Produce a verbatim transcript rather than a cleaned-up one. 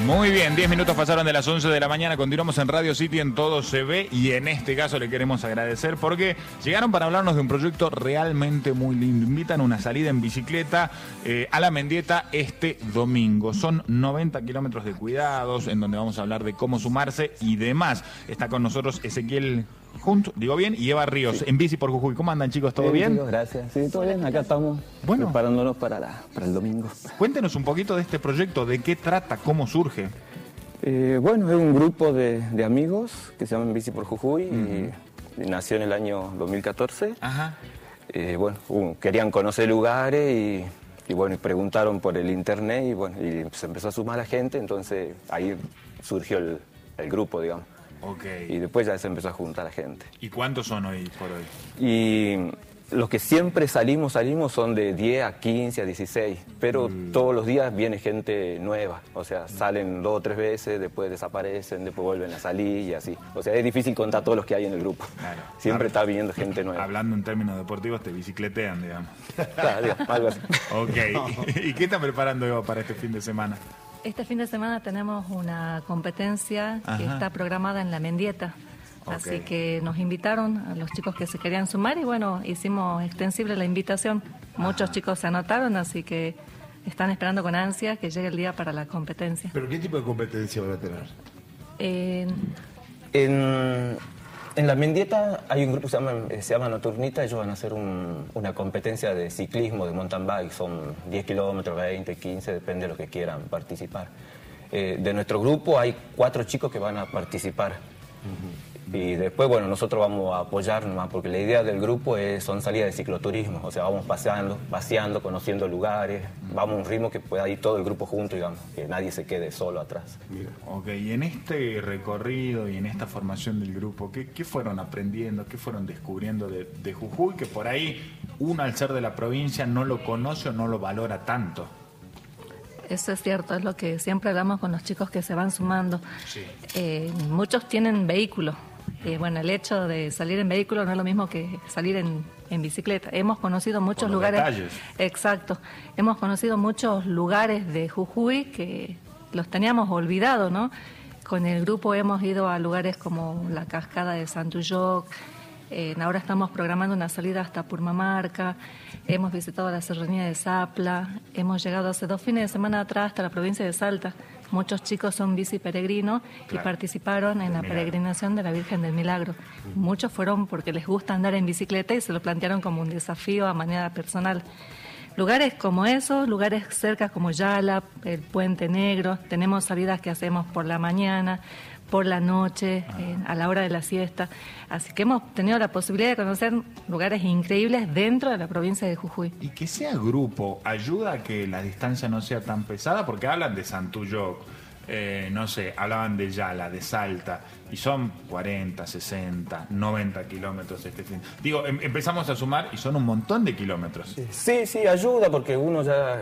Muy bien, diez minutos pasaron de las once de la mañana, continuamos en Radio City en Todo Se Ve y en este caso le queremos agradecer porque llegaron para hablarnos de un proyecto realmente muy lindo. Invitan una salida en bicicleta eh, a la Mendieta este domingo. Son noventa kilómetros de cuidados en donde vamos a hablar de cómo sumarse y demás. Está con nosotros Ezequiel Junt, digo bien, y Eva Ríos, sí. En Bici por Jujuy. ¿Cómo andan, chicos? ¿Todo bien? bien? Chicos, gracias. Sí, todo bien. Acá estamos bueno. preparándonos para, la, para el domingo. Cuéntenos un poquito de este proyecto, de qué trata, cómo surge. Eh, bueno, es un grupo de, de amigos que se llaman Bici por Jujuy uh-huh. y, y nació en el año dos mil catorce. Ajá. Eh, bueno, uh, querían conocer lugares y, y bueno, y preguntaron por el internet y bueno, y se empezó a sumar la gente, entonces ahí surgió el, el grupo, digamos. Okay. Y después ya se empezó a juntar la gente. ¿Y cuántos son hoy por hoy? Y los que siempre salimos, salimos son de diez a quince, a dieciséis, pero mm. todos los días viene gente nueva, o sea, salen dos o tres veces, después desaparecen, después vuelven a salir y así. O sea, es difícil contar todos los que hay en el grupo. Claro. Siempre claro. está viniendo gente nueva. Hablando en términos deportivos, te bicicletean, digamos. Claro, digamos, algo así. Ok. ¿Y qué están preparando, Eva, para este fin de semana? Este fin de semana tenemos una competencia Ajá. que está programada en la Mendieta. Okay. Así que nos invitaron a los chicos que se querían sumar y bueno, hicimos extensible la invitación. Muchos Ajá. chicos se anotaron, así que están esperando con ansia que llegue el día para la competencia. ¿Pero qué tipo de competencia van a tener? Eh... En, en la Mendieta hay un grupo que se llama, se llama Nocturnita, ellos van a hacer un, una competencia de ciclismo, de mountain bike, son diez kilómetros, veinte, quince, depende de lo que quieran participar. Eh, de nuestro grupo hay cuatro chicos que van a participar. Uh-huh. Y después, bueno, nosotros vamos a apoyar nomás, porque la idea del grupo es, son salidas de cicloturismo, o sea, vamos paseando, paseando, conociendo lugares, vamos a un ritmo que pueda ir todo el grupo junto, digamos, que nadie se quede solo atrás. Mira. Ok, y en este recorrido y en esta formación del grupo, ¿qué, qué fueron aprendiendo, qué fueron descubriendo de, de Jujuy, que por ahí uno al ser de la provincia no lo conoce o no lo valora tanto? Eso es cierto, es lo que siempre hablamos con los chicos que se van sumando. Sí. Eh, muchos tienen vehículos. Eh, bueno, el hecho de salir en vehículo no es lo mismo que salir en, en bicicleta. Hemos conocido muchos lugares. Detalles. Exacto. Hemos conocido muchos lugares de Jujuy que los teníamos olvidados, ¿no? Con el grupo hemos ido a lugares como la cascada de Santuyoc. Eh, ahora estamos programando una salida hasta Purmamarca. Hemos visitado la serranía de Zapla. Hemos llegado hace dos fines de semana atrás hasta la provincia de Salta. Muchos chicos son bici peregrinos claro. y participaron en la peregrinación de la Virgen del Milagro. Muchos fueron porque les gusta andar en bicicleta y se lo plantearon como un desafío a manera personal. Lugares como esos, lugares cerca como Yala, el Puente Negro, tenemos salidas que hacemos por la mañana, por la noche, eh, a la hora de la siesta. Así que hemos tenido la posibilidad de conocer lugares increíbles dentro de la provincia de Jujuy. Y que sea grupo, ¿ayuda a que la distancia no sea tan pesada? Porque hablan de Santuyoc, eh, no sé, hablaban de Yala, de Salta, y son cuarenta, sesenta, noventa kilómetros este fin. Digo, em- empezamos a sumar y son un montón de kilómetros. Sí, sí, ayuda porque uno ya